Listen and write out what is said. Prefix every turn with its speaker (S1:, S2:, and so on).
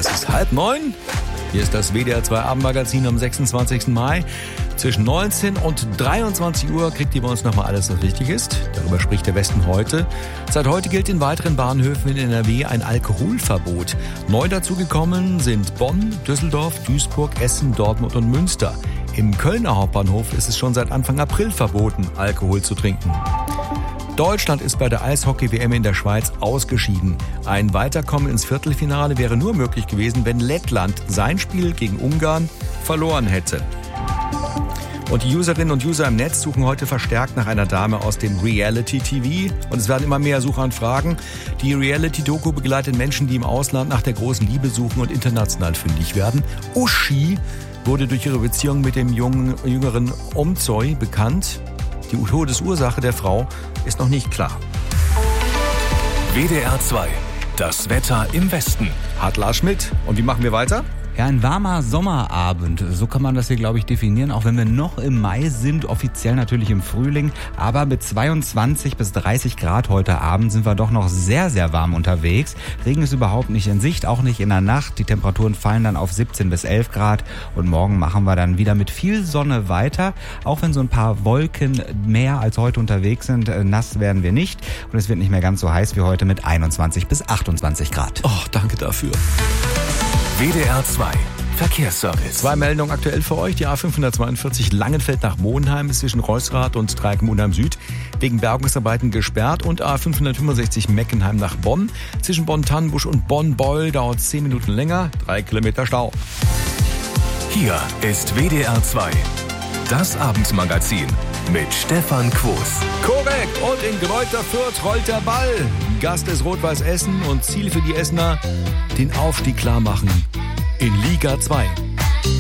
S1: Es ist 8:30. Hier ist das WDR 2 Abendmagazin am 26. Mai. Zwischen 19 und 23 Uhr kriegt ihr bei uns nochmal alles, was wichtig ist. Darüber spricht der Westen heute. Seit heute gilt in weiteren Bahnhöfen in NRW ein Alkoholverbot. Neu dazugekommen sind Bonn, Düsseldorf, Duisburg, Essen, Dortmund und Münster. Im Kölner Hauptbahnhof ist es schon seit Anfang April verboten, Alkohol zu trinken. Deutschland ist bei der Eishockey-WM in der Schweiz ausgeschieden. Ein Weiterkommen ins Viertelfinale wäre nur möglich gewesen, wenn Lettland sein Spiel gegen Ungarn verloren hätte. Und die Userinnen und User im Netz suchen heute verstärkt nach einer Dame aus dem Reality-TV. Und es werden immer mehr Suchanfragen. Die Reality-Doku begleitet Menschen, die im Ausland nach der großen Liebe suchen und international fündig werden. Uschi wurde durch ihre Beziehung mit dem jüngeren Omzoy bekannt. Die Todesursache der Frau ist noch nicht klar.
S2: WDR 2, das Wetter im Westen.
S1: Hat Lars Schmidt. Und wie machen wir weiter?
S3: Ja, ein warmer Sommerabend, so kann man das hier, glaube ich, definieren, auch wenn wir noch im Mai sind, offiziell natürlich im Frühling, aber mit 22 bis 30 Grad heute Abend sind wir doch noch sehr, sehr warm unterwegs. Regen ist überhaupt nicht in Sicht, auch nicht in der Nacht. Die Temperaturen fallen dann auf 17 bis 11 Grad und morgen machen wir dann wieder mit viel Sonne weiter, auch wenn so ein paar Wolken mehr als heute unterwegs sind. Nass werden wir nicht und es wird nicht mehr ganz so heiß wie heute mit 21 bis 28 Grad.
S1: Oh, danke dafür.
S2: WDR 2, Verkehrsservice.
S1: 2 Meldungen aktuell für euch. Die A542 Langenfeld nach Monheim ist zwischen Reusrath und Dreieck-Monheim Süd wegen Bergungsarbeiten gesperrt. Und A565 Meckenheim nach Bonn. Zwischen Bonn-Tannenbusch und Bonn-Beul dauert 10 Minuten länger. 3 Kilometer Stau.
S2: Hier ist WDR 2, das Abendmagazin mit Stefan Quos.
S1: Korrekt. Und in Greuther Fürth rollt der Ball. Gast ist Rot-Weiß Essen und Ziel für die Essener, den Aufstieg klar machen in Liga 2.